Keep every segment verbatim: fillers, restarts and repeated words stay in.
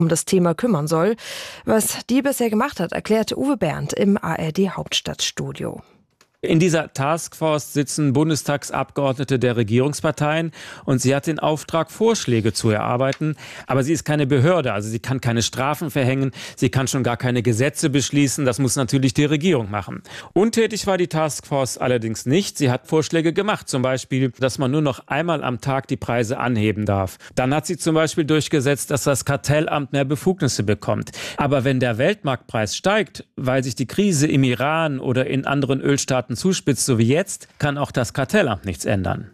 um das Thema kümmern soll. Was die bisher gemacht hat, erklärte Uwe Bernd im A R D-Hauptstadtstudio. In dieser Taskforce sitzen Bundestagsabgeordnete der Regierungsparteien und sie hat den Auftrag, Vorschläge zu erarbeiten. Aber sie ist keine Behörde, also sie kann keine Strafen verhängen, sie kann schon gar keine Gesetze beschließen. Das muss natürlich die Regierung machen. Untätig war die Taskforce allerdings nicht. Sie hat Vorschläge gemacht, zum Beispiel, dass man nur noch einmal am Tag die Preise anheben darf. Dann hat sie zum Beispiel durchgesetzt, dass das Kartellamt mehr Befugnisse bekommt. Aber wenn der Weltmarktpreis steigt, weil sich die Krise im Iran oder in anderen Ölstaaten zuspitzt, so wie jetzt, kann auch das Kartellamt nichts ändern.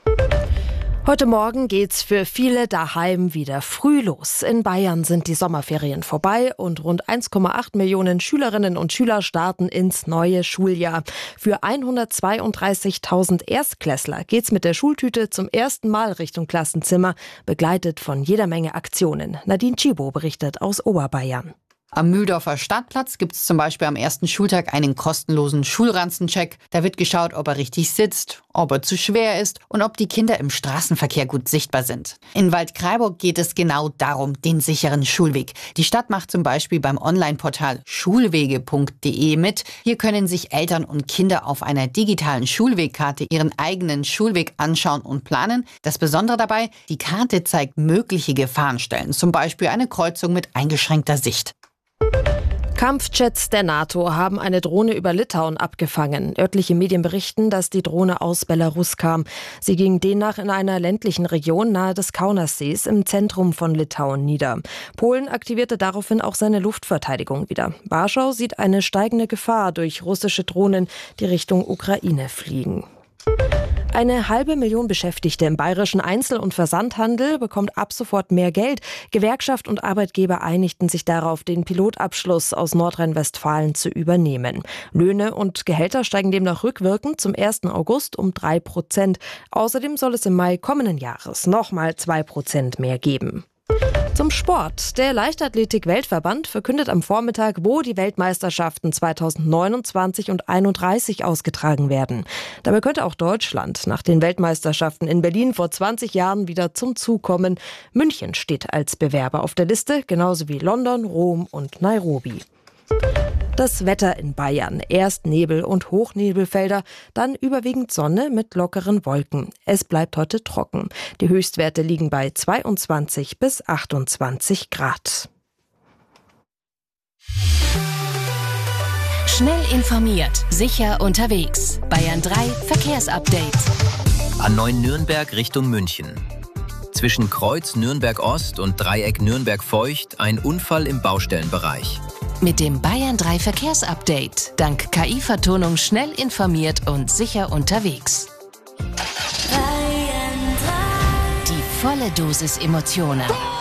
Heute Morgen geht's für viele daheim wieder früh los. In Bayern sind die Sommerferien vorbei und rund eins Komma acht Millionen Schülerinnen und Schüler starten ins neue Schuljahr. Für hundertzweiunddreißigtausend Erstklässler geht's mit der Schultüte zum ersten Mal Richtung Klassenzimmer, begleitet von jeder Menge Aktionen. Nadine Tschibo berichtet aus Oberbayern. Am Mühldorfer Stadtplatz gibt es zum Beispiel am ersten Schultag einen kostenlosen Schulranzencheck. Da wird geschaut, ob er richtig sitzt, ob er zu schwer ist und ob die Kinder im Straßenverkehr gut sichtbar sind. In Waldkraiburg geht es genau darum, den sicheren Schulweg. Die Stadt macht zum Beispiel beim Onlineportal schulwege punkt de mit. Hier können sich Eltern und Kinder auf einer digitalen Schulwegkarte ihren eigenen Schulweg anschauen und planen. Das Besondere dabei, die Karte zeigt mögliche Gefahrenstellen, zum Beispiel eine Kreuzung mit eingeschränkter Sicht. Kampfjets der NATO haben eine Drohne über Litauen abgefangen. Örtliche Medien berichten, dass die Drohne aus Belarus kam. Sie ging demnach in einer ländlichen Region nahe des Kaunassees im Zentrum von Litauen nieder. Polen aktivierte daraufhin auch seine Luftverteidigung wieder. Warschau sieht eine steigende Gefahr durch russische Drohnen, die Richtung Ukraine fliegen. Eine halbe Million Beschäftigte im bayerischen Einzel- und Versandhandel bekommt ab sofort mehr Geld. Gewerkschaft und Arbeitgeber einigten sich darauf, den Pilotabschluss aus Nordrhein-Westfalen zu übernehmen. Löhne und Gehälter steigen demnach rückwirkend zum ersten August um drei Prozent. Außerdem soll es im Mai kommenden Jahres nochmal zwei Prozent mehr geben. Zum Sport. Der Leichtathletik-Weltverband verkündet am Vormittag, wo die Weltmeisterschaften zweitausendneunundzwanzig und einunddreißig ausgetragen werden. Dabei könnte auch Deutschland nach den Weltmeisterschaften in Berlin vor zwanzig Jahren wieder zum Zug kommen. München steht als Bewerber auf der Liste, genauso wie London, Rom und Nairobi. Das Wetter in Bayern. Erst Nebel und Hochnebelfelder, dann überwiegend Sonne mit lockeren Wolken. Es bleibt heute trocken. Die Höchstwerte liegen bei zweiundzwanzig bis achtundzwanzig Grad. Schnell informiert, sicher unterwegs. Bayern drei Verkehrsupdate. A neun Nürnberg Richtung München. Zwischen Kreuz Nürnberg Ost und Dreieck Nürnberg Feucht ein Unfall im Baustellenbereich. Mit dem Bayern drei Verkehrsupdate. Dank K I-Vertonung schnell informiert und sicher unterwegs. Bayern drei. Die volle Dosis Emotionen.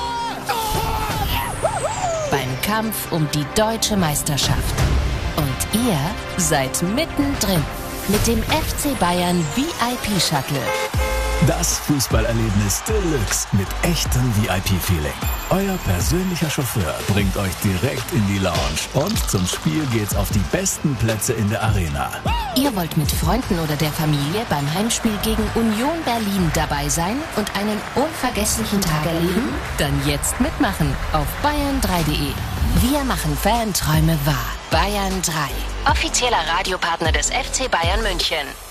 Beim Kampf um die deutsche Meisterschaft. Und ihr seid mittendrin. Mit dem F C Bayern V I P-Shuttle. Das Fußballerlebnis Deluxe mit echtem V I P-Feeling. Euer persönlicher Chauffeur bringt euch direkt in die Lounge und zum Spiel geht's auf die besten Plätze in der Arena. Ihr wollt mit Freunden oder der Familie beim Heimspiel gegen Union Berlin dabei sein und einen unvergesslichen Tag erleben? Dann jetzt mitmachen auf bayern drei punkt de. Wir machen Fanträume wahr. Bayern drei. Offizieller Radiopartner des F C Bayern München.